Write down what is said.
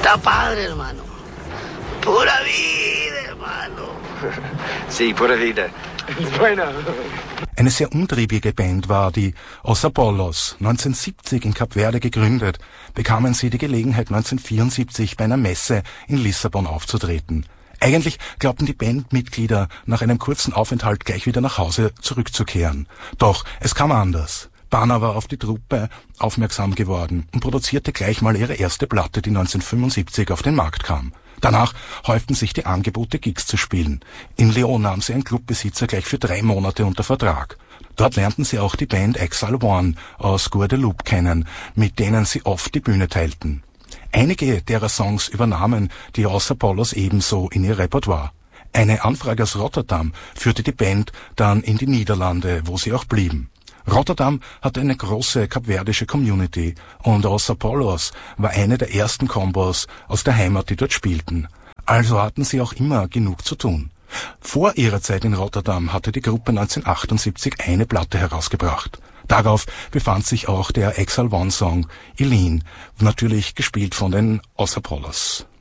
Está padre, hermano. Pura vida, hermano. Sí, pura vida. Bueno. Eine sehr umtriebige Band war die Os Apollos. 1970 in Kap Verde gegründet, bekamen sie die Gelegenheit, 1974 bei einer Messe in Lissabon aufzutreten. Eigentlich glaubten die Bandmitglieder, nach einem kurzen Aufenthalt gleich wieder nach Hause zurückzukehren. Doch es kam anders. Bana war auf die Truppe aufmerksam geworden und produzierte gleich mal ihre erste Platte, die 1975 auf den Markt kam. Danach häuften sich die Angebote, Gigs zu spielen. In Leon nahm sie einen Clubbesitzer gleich für 3 Monate unter Vertrag. Dort lernten sie auch die Band Exile One aus Guadeloupe kennen, mit denen sie oft die Bühne teilten. Einige derer Songs übernahmen die Os Apollos ebenso in ihr Repertoire. Eine Anfrage aus Rotterdam führte die Band dann in die Niederlande, wo sie auch blieben. Rotterdam hatte eine große kapverdische Community und Os Apollos war eine der ersten Kombos aus der Heimat, die dort spielten. Also hatten sie auch immer genug zu tun. Vor ihrer Zeit in Rotterdam hatte die Gruppe 1978 eine Platte herausgebracht. Darauf befand sich auch der Exile One Song Eileen, natürlich gespielt von den Os Apollos.